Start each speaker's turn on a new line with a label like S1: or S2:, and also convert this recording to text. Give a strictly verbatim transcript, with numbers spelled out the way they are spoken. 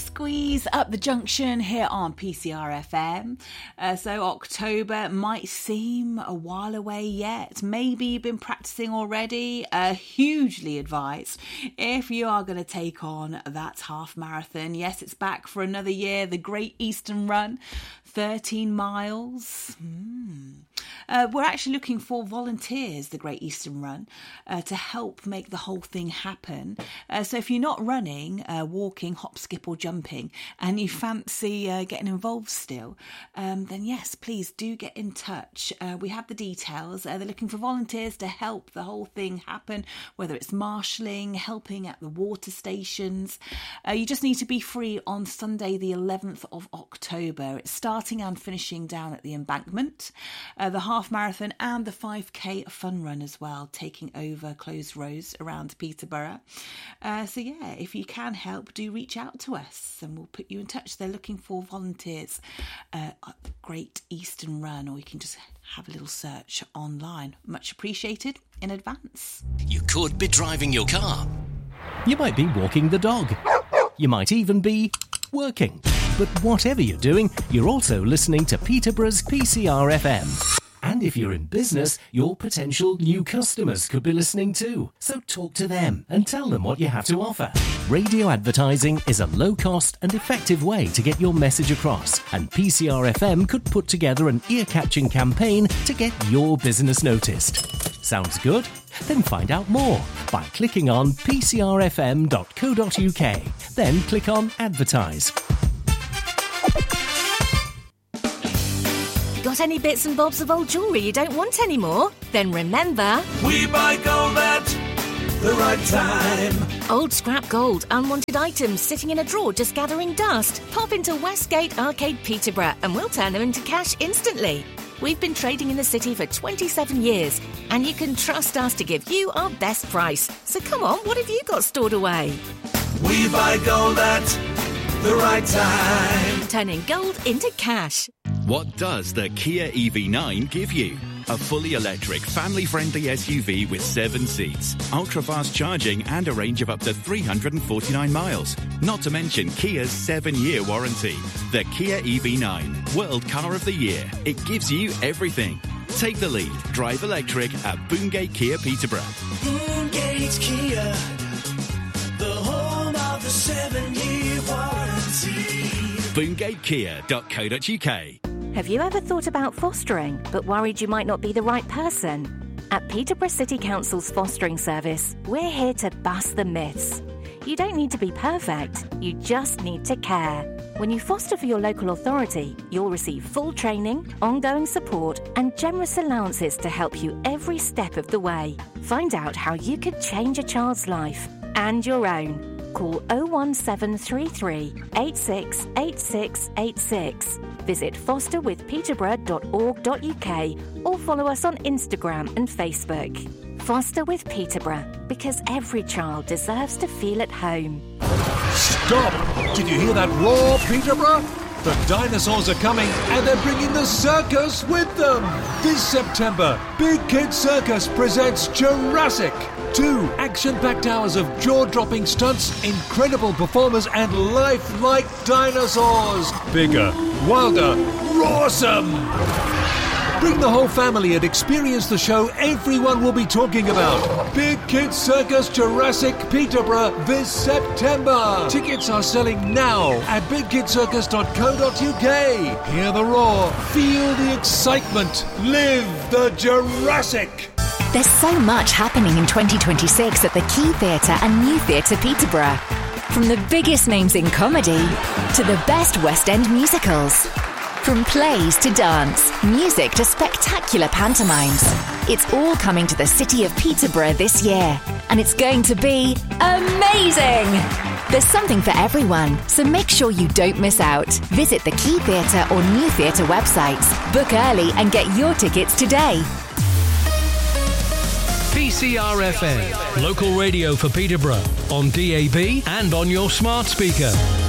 S1: squeeze up the junction here on P C R F M. Uh, so October might seem a while away yet. Maybe you've been practicing already. Uh, hugely advised if you are going to take on that half marathon. Yes, it's back for another year. The Great Eastern Run, thirteen miles. Mm. Uh, we're actually looking for volunteers, the Great Eastern Run, uh, to help make the whole thing happen. Uh, so if you're not running, uh, walking, hop, skip or jumping, and you fancy uh, getting involved still, um, then yes, please do get in touch. Uh, we have the details. Uh, they're looking for volunteers to help the whole thing happen, whether it's marshalling, helping at the water stations. Uh, you just need to be free on Sunday the eleventh of October. It's starting and finishing down at the Embankment. Uh, the half marathon and the five K fun run as well, taking over closed roads around Peterborough. Uh, so yeah, if you can help, do reach out to us and we'll put you in touch. They're looking for volunteers uh, at the Great Eastern Run, or you can just have a little search online. Much appreciated in advance.
S2: You could be driving your car.
S3: You might be walking the dog. You might even be working. But whatever you're doing, you're also listening to Peterborough's P C R F M. And if you're in business, your potential new customers could be listening too. So talk to them and tell them what you have to offer. Radio advertising is a low-cost and effective way to get your message across. And P C R F M could put together an ear-catching campaign to get your business noticed. Sounds good? Then find out more by clicking on p c r f m dot co dot u k. Then click on Advertise.
S4: Got any bits and bobs of old jewellery you don't want anymore? Then remember...
S5: We buy gold at the right time.
S4: Old scrap gold, unwanted items sitting in a drawer just gathering dust. Pop into Westgate Arcade Peterborough and we'll turn them into cash instantly. We've been trading in the city for twenty-seven years and you can trust us to give you our best price. So come on, what have you got stored away?
S5: We buy gold at the right time.
S4: Turning gold into cash.
S6: What does the Kia E V nine give you? A fully electric, family-friendly S U V with seven seats, ultra-fast charging and a range of up to three hundred forty-nine miles. Not to mention Kia's seven-year warranty. The Kia E V nine, World Car of the Year. It gives you everything. Take the lead. Drive electric at Boongate Kia Peterborough.
S5: Boongate Kia, the home of the seven-year warranty.
S6: boongate kia dot co dot u k.
S4: Have you ever thought about fostering, but worried you might not be the right person? At Peterborough City Council's fostering service, we're here to bust the myths. You don't need to be perfect, you just need to care. When you foster for your local authority, you'll receive full training, ongoing support, and generous allowances to help you every step of the way. Find out how you could change a child's life and your own. Call oh one seven three three, eight six eight six eight six. Visit foster with peterborough dot org dot u k or follow us on Instagram and Facebook. Foster with Peterborough, because every child deserves to feel at home.
S7: Stop! Did you hear that roar, Peterborough? The dinosaurs are coming and they're bringing the circus with them! This September, Big Kid Circus presents Jurassic! Two action-packed hours of jaw-dropping stunts, incredible performers and lifelike dinosaurs! Bigger, wilder, awesome! Bring the whole family and experience the show everyone will be talking about. Big Kid Circus Jurassic Peterborough this September. Tickets are selling now at big kid circus dot co dot u k. Hear the roar, feel the excitement, live the Jurassic.
S8: There's so much happening in twenty twenty-six at the Key Theatre and New Theatre Peterborough. From the biggest names in comedy to the best West End musicals. From plays to dance, music to spectacular pantomimes. It's all coming to the city of Peterborough this year. And it's going to be amazing! There's something for everyone, so make sure you don't miss out. Visit the Key Theatre or New Theatre websites. Book early and get your tickets today.
S9: P C R F M, local radio for Peterborough, on D A B and on your smart speaker.